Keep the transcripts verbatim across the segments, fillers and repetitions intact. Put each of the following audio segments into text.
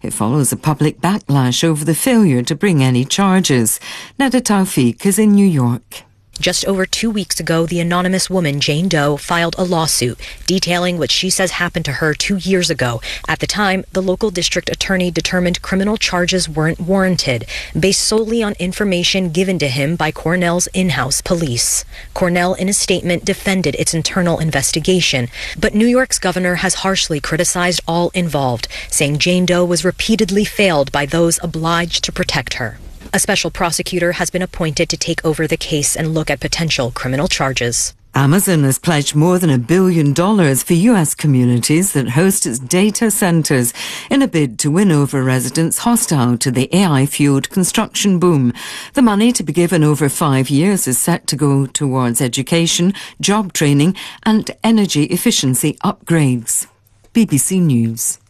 It follows a public backlash over the failure to bring any charges. Neda Tawfiq is in New York. Just over two weeks ago, the anonymous woman, Jane Doe, filed a lawsuit detailing what she says happened to her two years ago. At the time, the local district attorney determined criminal charges weren't warranted, based solely on information given to him by Cornell's in-house police. Cornell, in a statement, defended its internal investigation, but New York's governor has harshly criticized all involved, saying Jane Doe was repeatedly failed by those obliged to protect her. A special prosecutor has been appointed to take over the case and look at potential criminal charges. Amazon has pledged more than a billion dollars for U S communities that host its data centers in a bid to win over residents hostile to the A I-fueled construction boom. The money, to be given over five years, is set to go towards education, job training and energy efficiency upgrades. B B C News.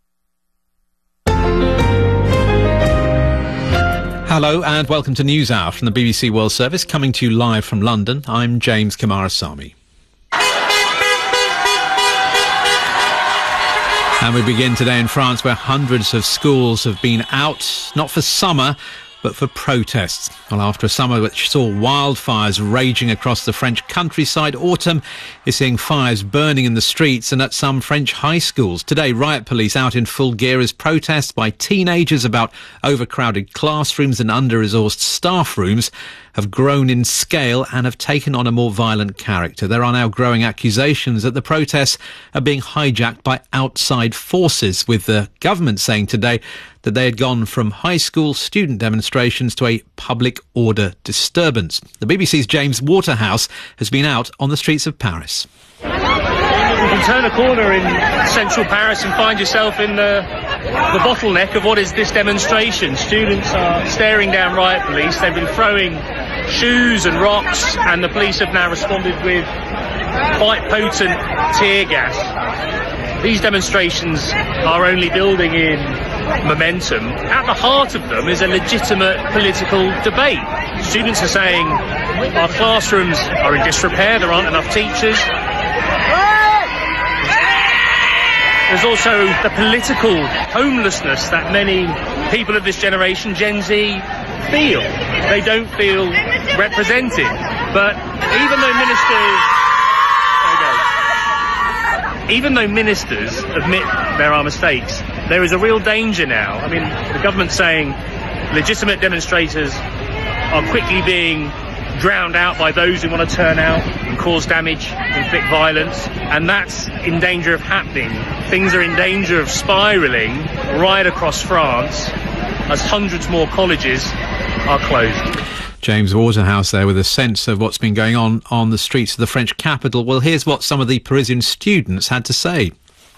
Hello and welcome to News Hour from the B B C World Service, coming to you live from London. I'm James Kamarasamy. And we begin today in France, where hundreds of schools have been out, not for summer, but for protests. Well, after a summer which saw wildfires raging across the French countryside, autumn is seeing fires burning in the streets and at some French high schools. Today, riot police out in full gear as protests by teenagers about overcrowded classrooms and under-resourced staff rooms have grown in scale and have taken on a more violent character. There are now growing accusations that the protests are being hijacked by outside forces, with the government saying today that they had gone from high school student demonstrations to a public order disturbance. The B B C's James Waterhouse has been out on the streets of Paris. You can turn a corner in central Paris and find yourself in the, the bottleneck of what is this demonstration. Students are staring down riot police. They've been throwing shoes and rocks, and the police have now responded with quite potent tear gas. These demonstrations are only building in momentum. At the heart of them is a legitimate political debate. Students are saying our classrooms are in disrepair, there aren't enough teachers. There's also the political homelessness that many people of this generation, Gen Z, feel. They don't feel represented. But even though ministers... Even though ministers admit there are mistakes, there is a real danger now. I mean, the government's saying legitimate demonstrators are quickly being drowned out by those who want to turn out and cause damage, inflict violence, and that's in danger of happening. Things are in danger of spiralling right across France as hundreds more colleges are closed. James Waterhouse there with a sense of what's been going on on the streets of the French capital. Well, here's what some of the Parisian students had to say.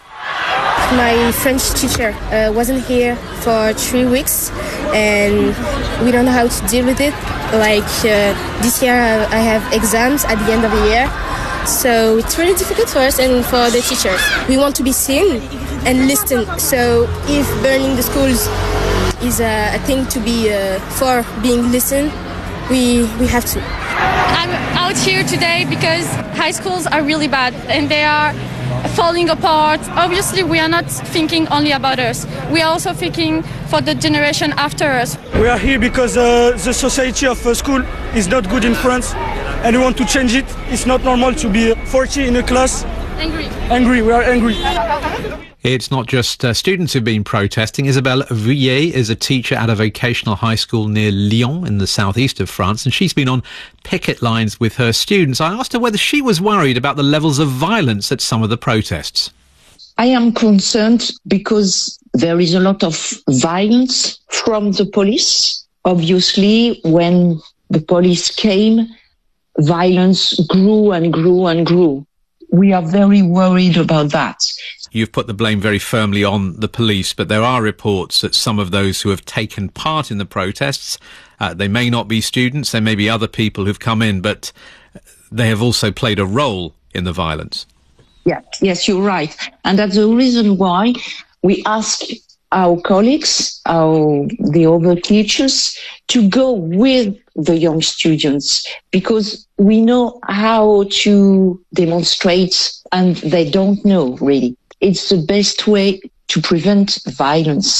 My French teacher uh, wasn't here for three weeks and we don't know how to deal with it. Like uh, this year I have exams at the end of the year, so it's really difficult for us and for the teachers. We want to be seen and listened, so if burning the schools is a, a thing to be uh, for being listened, we, we have to. I'm out here today because high schools are really bad and they are falling apart. Obviously, we are not thinking only about us. We are also thinking for the generation after us. We are here because uh, the society of uh, school is not good in France and we want to change it. It's not normal to be forty in a class. Angry. Angry, we are angry. It's not just uh, students who've been protesting. Isabelle Vuillet is a teacher at a vocational high school near Lyon in the southeast of France, and she's been on picket lines with her students. I asked her whether she was worried about the levels of violence at some of the protests. I am concerned because there is a lot of violence from the police. Obviously, when the police came, violence grew and grew and grew. We are very worried about that. You've put the blame very firmly on the police, but there are reports that some of those who have taken part in the protests, uh, they may not be students, there may be other people who've come in, but they have also played a role in the violence. Yeah, yes, you're right. And that's the reason why we ask our colleagues, our, the other teachers, to go with the young students, because we know how to demonstrate and they don't know really. It's the best way to prevent violence.